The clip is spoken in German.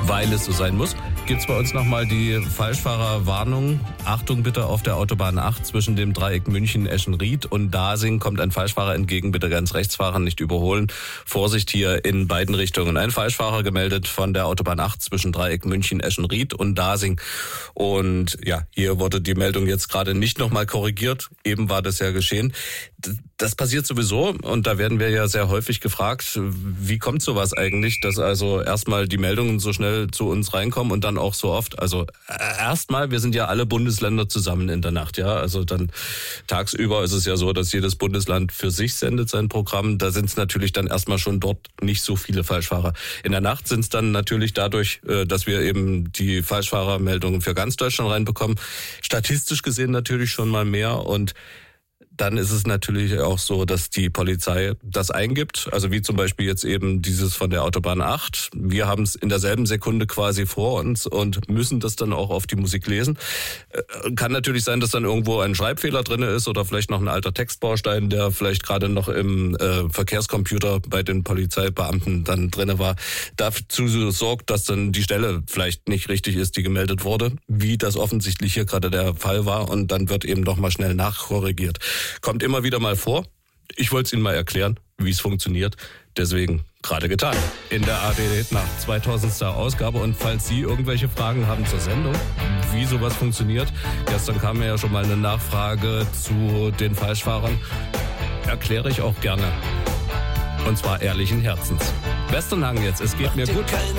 weil es so sein muss, gibt es bei uns nochmal die Falschfahrerwarnung. Achtung bitte auf der Autobahn 8 zwischen dem Dreieck München, Eschenried und Dasing kommt ein Falschfahrer entgegen. Bitte ganz rechts fahren, nicht überholen. Vorsicht hier in beiden Richtungen. Ein Falschfahrer gemeldet von der Autobahn 8 zwischen Dreieck München, Eschenried und Dasing. Und ja, hier wurde die Meldung jetzt gerade nicht nochmal korrigiert. Eben war das ja geschehen. Das passiert sowieso und da werden wir ja sehr häufig gefragt, wie kommt sowas eigentlich, dass also erstmal die Meldungen so schnell zu uns reinkommen und dann auch so oft. Also erstmal, wir sind ja alle Bundesländer zusammen in der Nacht, ja. Also dann tagsüber ist es ja so, dass jedes Bundesland für sich sendet sein Programm. Da sind es natürlich dann erstmal schon dort nicht so viele Falschfahrer. In der Nacht sind es dann natürlich dadurch, dass wir eben die Falschfahrermeldungen für ganz Deutschland reinbekommen. Statistisch gesehen natürlich schon mal mehr und dann ist es natürlich auch so, dass die Polizei das eingibt. Also wie zum Beispiel jetzt eben dieses von der Autobahn 8. Wir haben es in derselben Sekunde quasi vor uns und müssen das dann auch auf die Musik lesen. Kann natürlich sein, dass dann irgendwo ein Schreibfehler drin ist oder vielleicht noch ein alter Textbaustein, der vielleicht gerade noch im Verkehrscomputer bei den Polizeibeamten dann drin war. Dazu sorgt, dass dann die Stelle vielleicht nicht richtig ist, die gemeldet wurde, wie das offensichtlich hier gerade der Fall war. Und dann wird eben noch mal schnell nachkorrigiert. Kommt immer wieder mal vor. Ich wollte es Ihnen mal erklären, wie es funktioniert. Deswegen gerade getan. In der ARD nach 2000. Ausgabe. Und falls Sie irgendwelche Fragen haben zur Sendung, wie sowas funktioniert, gestern kam ja schon mal eine Nachfrage zu den Falschfahrern, erkläre ich auch gerne. Und zwar ehrlichen Herzens. Westernhagen jetzt, es geht mir gut.